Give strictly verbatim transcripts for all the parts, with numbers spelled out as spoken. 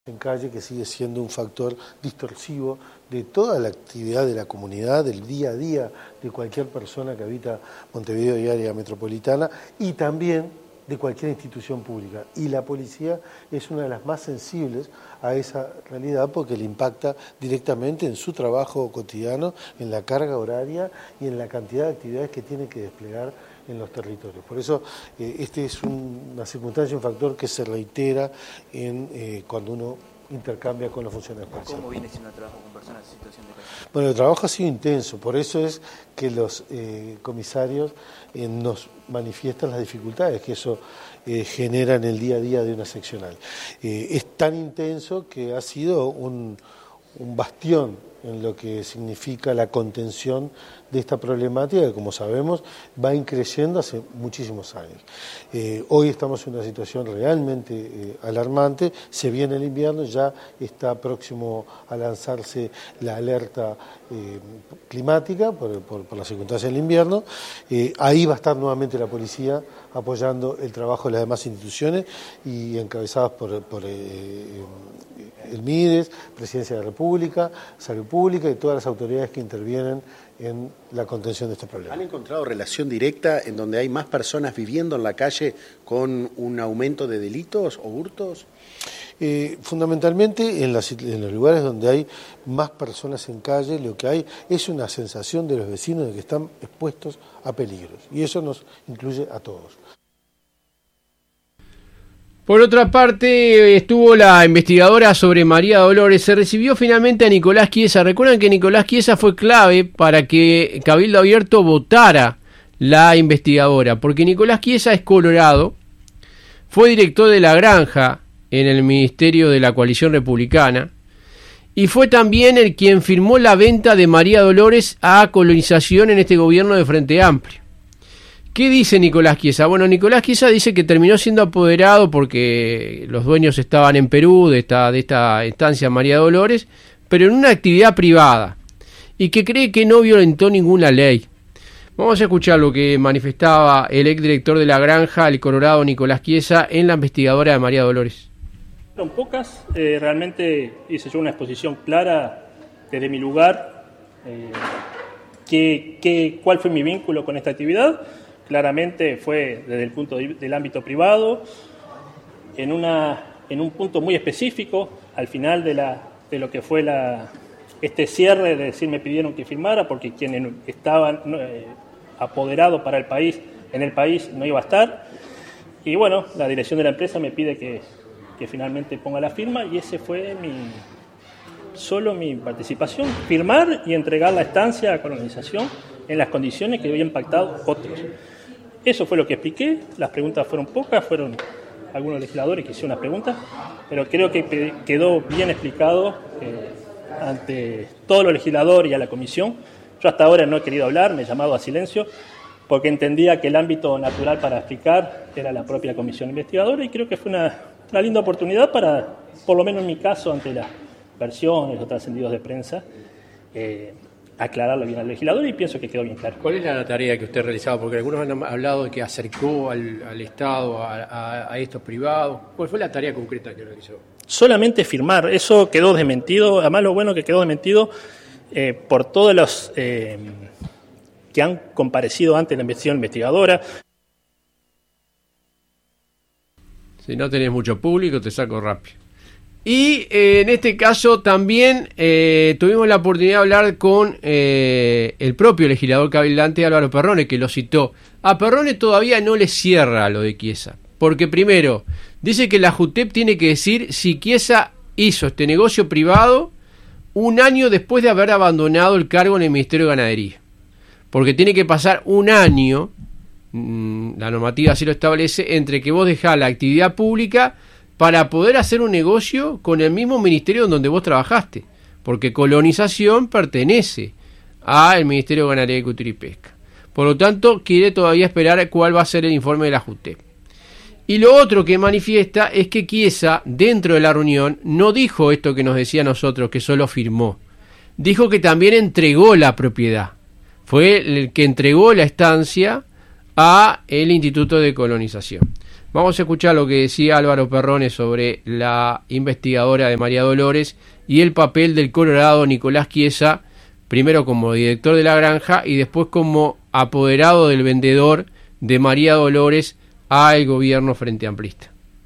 en calle, que sigue siendo un factor distorsivo de toda la actividad de la comunidad, del día a día de cualquier persona que habita Montevideo y área metropolitana, y también de cualquier institución pública. Y la policía es una de las más sensibles a esa realidad porque le impacta directamente en su trabajo cotidiano, en la carga horaria y en la cantidad de actividades que tiene que desplegar en los territorios. Por eso eh, este es un, una circunstancia, un factor que se reitera en eh, cuando uno intercambia con los funcionarios policiales. ¿Cómo viene siendo el trabajo con personas en situación de calle? Bueno, el trabajo ha sido intenso, por eso es que los eh, comisarios eh, nos manifiestan las dificultades que eso eh, genera en el día a día de una seccional. Eh, es tan intenso que ha sido un, un bastión en lo que significa la contención de esta problemática que, como sabemos, va increciendo hace muchísimos años. Eh, hoy estamos en una situación realmente eh, alarmante, se viene el invierno, ya está próximo a lanzarse la alerta eh, climática por, por, por las circunstancias del invierno, eh, ahí va a estar nuevamente la policía apoyando el trabajo de las demás instituciones y encabezadas por, por eh, el M I D E S, Presidencia de la República, Salud Pública y todas las autoridades que intervienen en la contención de este problema. ¿Han encontrado relación directa en donde hay más personas viviendo en la calle con un aumento de delitos o hurtos? Eh, fundamentalmente en, las, en los lugares donde hay más personas en calle, lo que hay es una sensación de los vecinos de que están expuestos a peligros, y eso nos incluye a todos. Por otra parte, estuvo la investigadora sobre María Dolores. Se recibió finalmente a Nicolás Chiesa. Recuerdan que Nicolás Chiesa fue clave para que Cabildo Abierto votara la investigadora, porque Nicolás Chiesa es colorado, fue director de La Granja en el Ministerio de la Coalición Republicana y fue también el quien firmó la venta de María Dolores a Colonización en este gobierno de Frente Amplio. ¿Qué dice Nicolás Chiesa? Bueno, Nicolás Chiesa dice que terminó siendo apoderado porque los dueños estaban en Perú de esta, de esta estancia María Dolores, pero en una actividad privada, y que cree que no violentó ninguna ley. Vamos a escuchar lo que manifestaba el exdirector de La Granja, el colorado Nicolás Chiesa, en la investigadora de María Dolores. Son pocas, eh, realmente hice yo una exposición clara desde mi lugar, eh, que, que, cuál fue mi vínculo con esta actividad. Claramente fue desde el punto de, del ámbito privado, en, una, en un punto muy específico, al final de, la, de lo que fue la, este cierre, de decir, me pidieron que firmara porque quienes estaban eh, apoderados para el país, en el país no iba a estar. Y bueno, la dirección de la empresa me pide que, que finalmente ponga la firma y ese fue mi, solo mi participación, firmar y entregar la estancia a Colonización en las condiciones que habían pactado otros. Eso fue lo que expliqué, las preguntas fueron pocas, fueron algunos legisladores que hicieron unas preguntas, pero creo que quedó bien explicado eh, ante todos los legisladores y a la comisión. Yo hasta ahora no he querido hablar, me he llamado a silencio, porque entendía que el ámbito natural para explicar era la propia comisión investigadora y creo que fue una, una linda oportunidad para, por lo menos en mi caso, ante las versiones o trascendidos de prensa, eh, aclararlo bien al legislador y pienso que quedó bien claro. ¿Cuál es la tarea que usted realizaba? Porque algunos han hablado de que acercó al, al Estado a, a, a estos privados. ¿Cuál fue la tarea concreta que realizó? Solamente firmar, eso quedó desmentido, además lo bueno que quedó desmentido eh, por todos los eh, que han comparecido antes de la investigación investigadora. Si no tenés mucho público, te saco rápido. Y eh, en este caso también eh, tuvimos la oportunidad de hablar con eh, el propio legislador cabildante Álvaro Perrone, que lo citó. A Perrone todavía no le cierra lo de Chiesa, porque primero dice que la JUTEP tiene que decir si Chiesa hizo este negocio privado un año después de haber abandonado el cargo en el Ministerio de Ganadería, porque tiene que pasar un año, mmm, la normativa así lo establece, entre que vos dejás la actividad pública para poder hacer un negocio con el mismo ministerio donde vos trabajaste, porque Colonización pertenece al Ministerio de Ganadería, Agricultura y Pesca. Por lo tanto, quiere todavía esperar cuál va a ser el informe de la JUTEP. Y lo otro que manifiesta es que Chiesa, dentro de la reunión, no dijo esto que nos decía a nosotros, que solo firmó. Dijo que también entregó la propiedad. Fue el que entregó la estancia a el Instituto de Colonización. Vamos a escuchar lo que decía Álvaro Perrone sobre la investigadora de María Dolores y el papel del colorado Nicolás Chiesa, primero como director de la granja y después como apoderado del vendedor de María Dolores al gobierno frente amplista.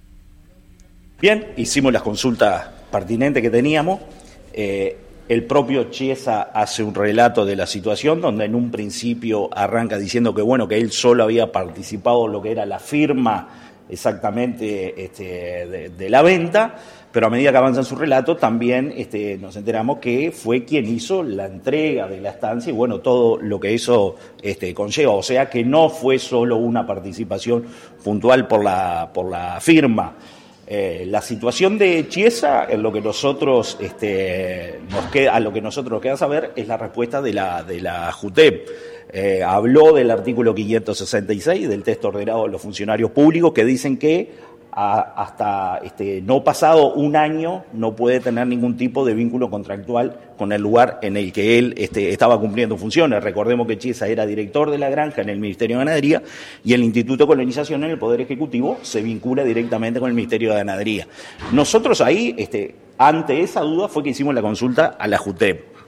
Bien, hicimos las consultas pertinentes que teníamos. Eh, el propio Chiesa hace un relato de la situación donde en un principio arranca diciendo que bueno, que él solo había participado en lo que era la firma exactamente este, de, de la venta, pero a medida que avanza en su relato también este, nos enteramos que fue quien hizo la entrega de la estancia y bueno, todo lo que eso este, conlleva, o sea que no fue solo una participación puntual por la, por la firma. Eh, la situación de Chiesa, en lo que nosotros este, nos queda, a lo que nosotros nos queda saber es la respuesta de la, de la JUTEP. Eh, habló del artículo quinientos sesenta y seis del texto ordenado de los funcionarios públicos que dicen que a, hasta este, no pasado un año no puede tener ningún tipo de vínculo contractual con el lugar en el que él este, estaba cumpliendo funciones. Recordemos que Chiesa era director de la granja en el Ministerio de Ganadería y el Instituto de Colonización en el Poder Ejecutivo se vincula directamente con el Ministerio de Ganadería. Nosotros ahí, este, ante esa duda, fue que hicimos la consulta a la JUTEP.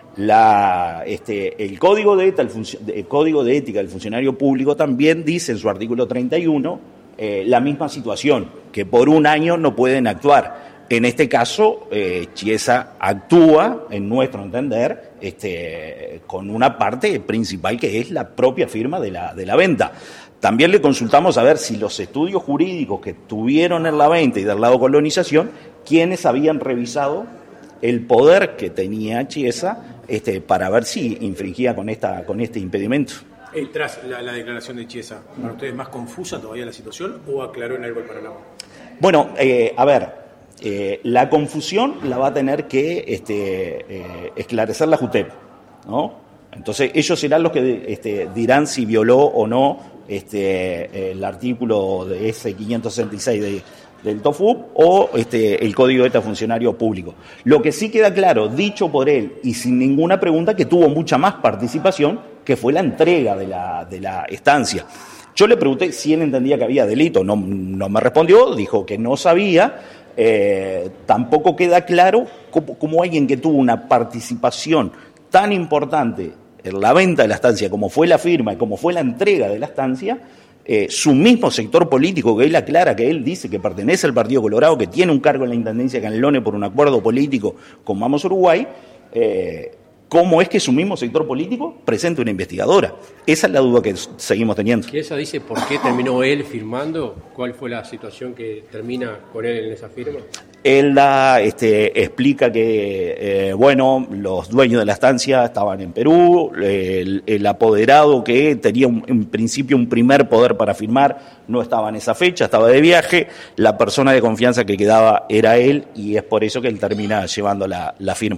La, este, el, código de ética, el, func- el Código de Ética del Funcionario Público también dice en su artículo treinta y uno eh, la misma situación, que por un año no pueden actuar. En este caso, eh, Chiesa actúa, en nuestro entender, este, con una parte principal que es la propia firma de la, de la venta. También le consultamos a ver si los estudios jurídicos que tuvieron en la venta y del lado colonización, quienes habían revisado el poder que tenía Chiesa este, para ver si infringía con esta con este impedimento. Eh, tras la, la declaración de Chiesa, ¿para ustedes más confusa todavía la situación o aclaró en algo el panorama? Bueno, eh, a ver, eh, la confusión la va a tener que este, eh, esclarecer la JUTEP, ¿no? Entonces ellos serán los que este, dirán si violó o no este, el artículo de ese quinientos sesenta y seis de del T O F U o este, el Código de Ética Funcionario Público. Lo que sí queda claro, dicho por él y sin ninguna pregunta, que tuvo mucha más participación, que fue la entrega de la, de la estancia. Yo le pregunté si él entendía que había delito, no, no me respondió, dijo que no sabía. Eh, tampoco queda claro cómo, cómo alguien que tuvo una participación tan importante en la venta de la estancia, como fue la firma y como fue la entrega de la estancia, Eh, su mismo sector político, que él aclara que él dice que pertenece al Partido Colorado, que tiene un cargo en la Intendencia de Canelones por un acuerdo político con Vamos Uruguay, eh, ¿cómo es que su mismo sector político presenta una investigadora? Esa es la duda que seguimos teniendo. Chiesa dice por qué terminó él firmando, cuál fue la situación que termina con él en esa firma. Él da, este, explica que, eh, bueno, los dueños de la estancia estaban en Perú, el, el apoderado que tenía un, en principio un primer poder para firmar no estaba en esa fecha, estaba de viaje, la persona de confianza que quedaba era él y es por eso que él termina llevando la, la firma.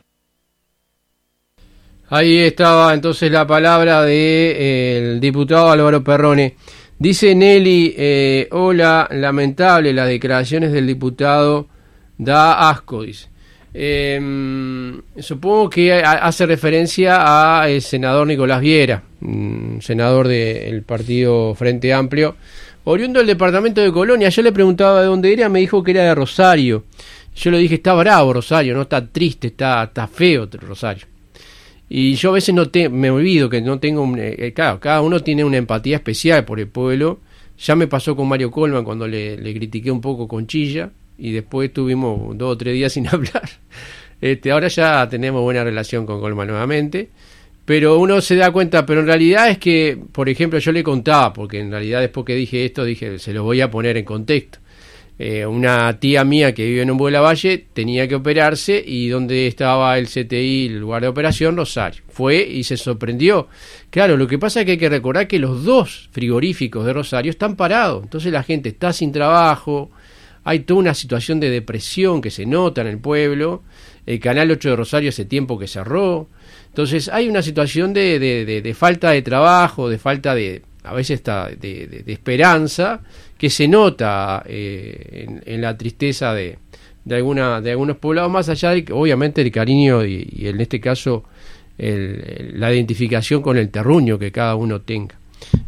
Ahí estaba entonces la palabra del diputado Álvaro Perrone. Dice Nelly, eh, hola, lamentable las declaraciones del diputado, da asco, dice. Eh, supongo que hace referencia al senador Nicolás Viera, senador del partido Frente Amplio, oriundo del departamento de Colonia. Yo le preguntaba de dónde era, me dijo que era de Rosario. Yo le dije, está bravo Rosario, no está triste, está, está feo Rosario. Y yo a veces no te, me olvido que no tengo, un, eh, claro, cada uno tiene una empatía especial por el pueblo. Ya me pasó con Mario Colman cuando le, le critiqué un poco con Chilla y después tuvimos dos o tres días sin hablar. Este, ahora ya tenemos buena relación con Colman nuevamente, pero uno se da cuenta, pero en realidad es que, por ejemplo, yo le contaba, porque en realidad después que dije esto, dije, se lo voy a poner en contexto. Eh, una tía mía que vive en un Valle tenía que operarse y donde estaba el C T I, el lugar de operación, Rosario. Fue y se sorprendió. Claro, lo que pasa es que hay que recordar que los dos frigoríficos de Rosario están parados. Entonces la gente está sin trabajo, hay toda una situación de depresión que se nota en el pueblo. El Canal ocho de Rosario hace tiempo que cerró. Entonces hay una situación de, de, de, de falta de trabajo, de falta de, a veces está de, de, de esperanza, que se nota eh, en, en la tristeza de, de, alguna, de algunos poblados, más allá de, obviamente, el cariño y, y en este caso el, el, la identificación con el terruño que cada uno tenga.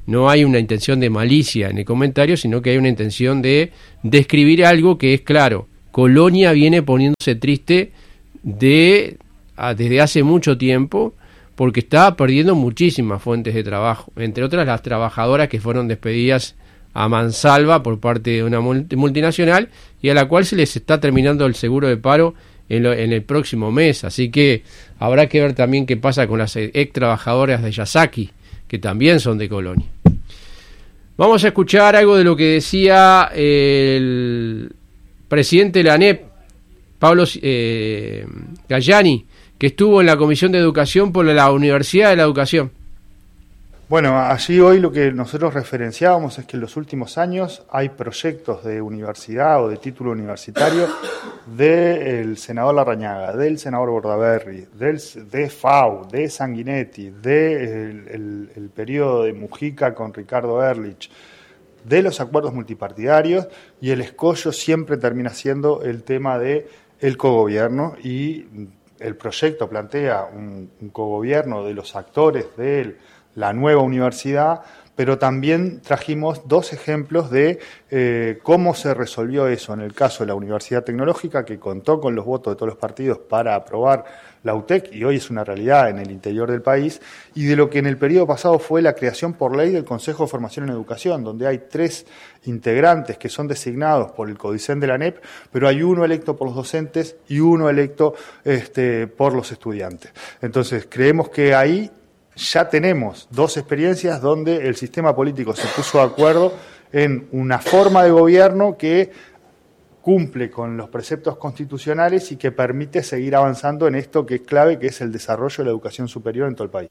no hay una intención de malicia en el comentario, sino que hay una intención de describir algo que es claro. Colonia viene poniéndose triste de, a, desde hace mucho tiempo, porque está perdiendo muchísimas fuentes de trabajo, entre otras las trabajadoras que fueron despedidas a mansalva por parte de una multinacional y a la cual se les está terminando el seguro de paro en, lo, en el próximo mes. Así que habrá que ver también qué pasa con las ex trabajadoras de Yasaki, que también son de Colonia. Vamos a escuchar algo de lo que decía el presidente de la A N E P, Pablo eh, Gallani, que estuvo en la Comisión de Educación por la Universidad de la Educación. Bueno, allí hoy lo que nosotros referenciábamos es que en los últimos años hay proyectos de universidad o de título universitario del senador Larrañaga, del senador Bordaberry, del, de F A U, de Sanguinetti, del de el, el periodo de Mujica con Ricardo Ehrlich, de los acuerdos multipartidarios, y el escollo siempre termina siendo el tema de el cogobierno, y el proyecto plantea un, un cogobierno de los actores del la nueva universidad, pero también trajimos dos ejemplos de eh, cómo se resolvió eso en el caso de la Universidad Tecnológica, que contó con los votos de todos los partidos para aprobar la U T E C y hoy es una realidad en el interior del país, y de lo que en el periodo pasado fue la creación por ley del Consejo de Formación en Educación, donde hay tres integrantes que son designados por el Codicen de la A N E P, pero hay uno electo por los docentes y uno electo este, por los estudiantes. Entonces, creemos que ahí ya tenemos dos experiencias donde el sistema político se puso de acuerdo en una forma de gobierno que cumple con los preceptos constitucionales y que permite seguir avanzando en esto que es clave, que es el desarrollo de la educación superior en todo el país.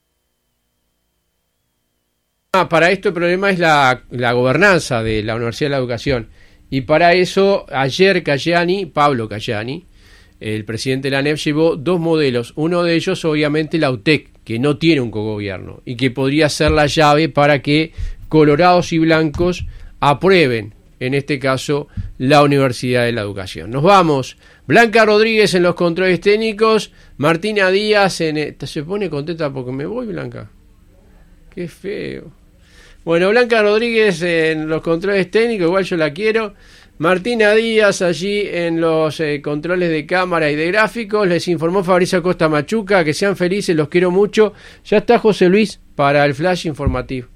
Ah, para esto el problema es la, la gobernanza de la Universidad de la Educación. Y para eso, ayer Cayani, Pablo Cayani, el presidente de la A N E P, llevó dos modelos. Uno de ellos, obviamente, la U T E C, que no tiene un cogobierno y que podría ser la llave para que colorados y blancos aprueben, en este caso, la Universidad de la Educación. Nos vamos. Blanca Rodríguez en los controles técnicos, Martina Díaz en... ¿Se pone contenta porque me voy, Blanca? Qué feo. Bueno, Blanca Rodríguez en los controles técnicos, igual yo la quiero. Martina Díaz allí en los eh, controles de cámara y de gráficos. Les informó Fabrizio Costa Machuca. Que sean felices, los quiero mucho. Ya está José Luis para el flash informativo.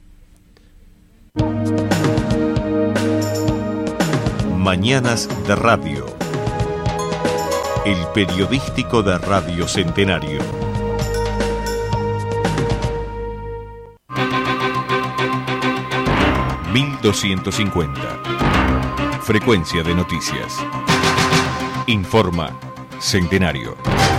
Mañanas de Radio. El periodístico de Radio Centenario. mil doscientos cincuenta. Frecuencia de noticias. Informa Centenario.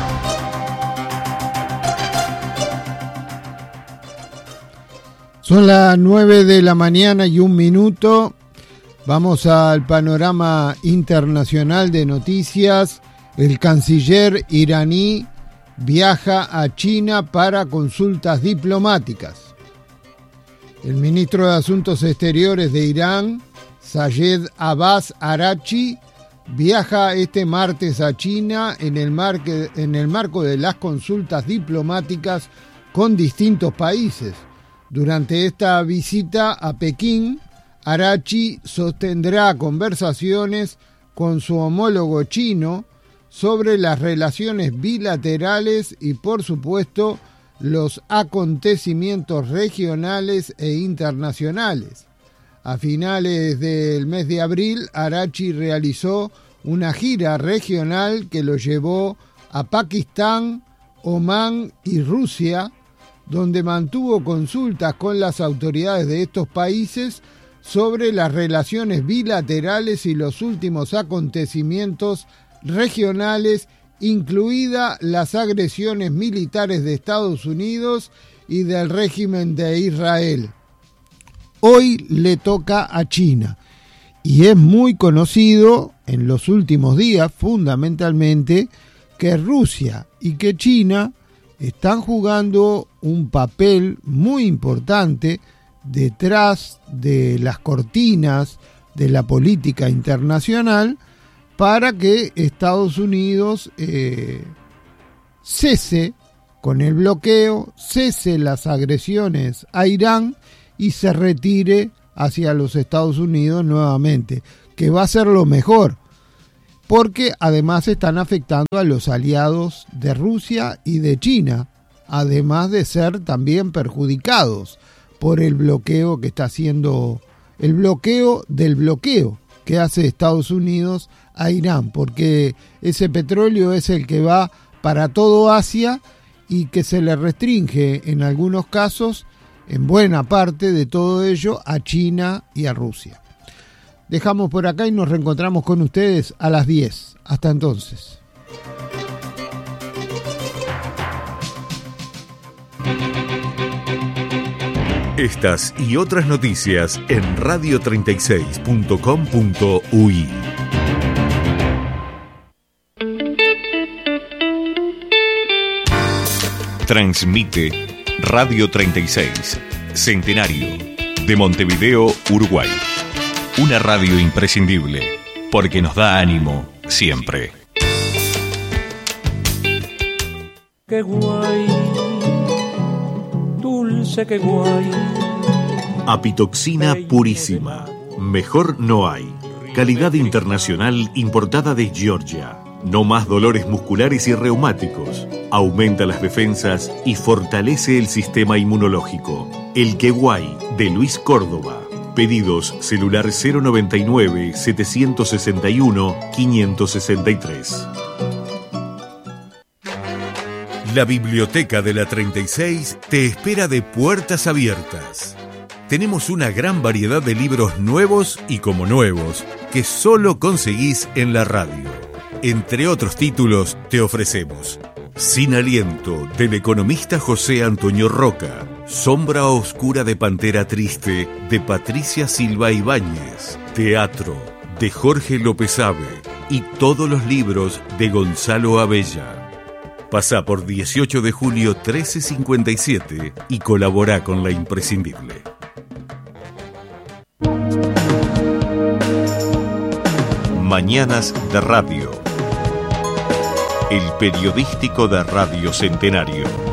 Son las nueve de la mañana y un minuto. Vamos al panorama internacional de noticias. El canciller iraní viaja a China para consultas diplomáticas. El ministro de Asuntos Exteriores de Irán, Sayed Abbas Araghchi, viaja este martes a China en el, marque, en el marco de las consultas diplomáticas con distintos países. Durante esta visita a Pekín, Araghchi sostendrá conversaciones con su homólogo chino sobre las relaciones bilaterales y, por supuesto, los acontecimientos regionales e internacionales. A finales del mes de abril, Araghchi realizó una gira regional que lo llevó a Pakistán, Omán y Rusia, donde mantuvo consultas con las autoridades de estos países sobre las relaciones bilaterales y los últimos acontecimientos regionales, incluidas las agresiones militares de Estados Unidos y del régimen de Israel. Hoy le toca a China y es muy conocido en los últimos días, fundamentalmente, que Rusia y que China están jugando un papel muy importante detrás de las cortinas de la política internacional para que Estados Unidos eh, cese con el bloqueo, cese las agresiones a Irán y se retire hacia los Estados Unidos nuevamente, que va a ser lo mejor, porque además están afectando a los aliados de Rusia y de China, además de ser también perjudicados por el bloqueo que está haciendo, el bloqueo del bloqueo que hace Estados Unidos a Irán, porque ese petróleo es el que va para todo Asia y que se le restringe en algunos casos, en buena parte de todo ello, a China y a Rusia. Dejamos por acá y nos reencontramos con ustedes a las diez. Hasta entonces. Estas y otras noticias en radio treinta y seis punto com punto u i. Transmite Radio treinta y seis, Centenario, de Montevideo, Uruguay. Una radio imprescindible, porque nos da ánimo siempre. Qué guay, dulce, qué guay. Apitoxina purísima. Mejor no hay. Calidad internacional importada de Georgia. No más dolores musculares y reumáticos. Aumenta las defensas y fortalece el sistema inmunológico. El Queguay, de Luis Córdoba. Pedidos celular cero noventa y nueve, setecientos sesenta y uno, quinientos sesenta y tres. La Biblioteca de la treinta y seis te espera de puertas abiertas. Tenemos una gran variedad de libros nuevos y como nuevos que solo conseguís en la radio. Entre otros títulos te ofrecemos Sin Aliento, del economista José Antonio Roca, Sombra Oscura de Pantera Triste, de Patricia Silva Ibáñez, Teatro, de Jorge López Abe, y todos los libros de Gonzalo Abella. Pasá por dieciocho de julio trece cincuenta y siete y colabora con La Imprescindible. Mañanas de Radio. El periodístico de Radio Centenario.